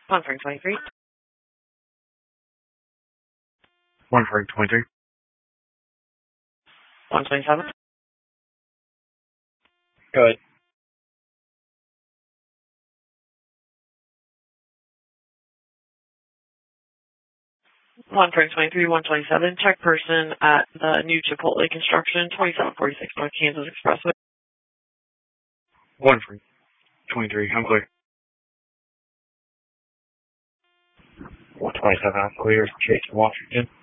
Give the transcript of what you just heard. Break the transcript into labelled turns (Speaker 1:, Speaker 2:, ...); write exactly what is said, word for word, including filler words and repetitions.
Speaker 1: one for twenty-three.
Speaker 2: one for twenty-three.
Speaker 1: one twenty-seven.
Speaker 2: Go ahead.
Speaker 1: one for twenty-three, one twenty-seven. Check person at the new Chipotle construction, twenty-seven forty-six North Kansas Expressway.
Speaker 2: one for twenty-three. I'm clear. one twenty-seven. I'm clear. Chase, Washington.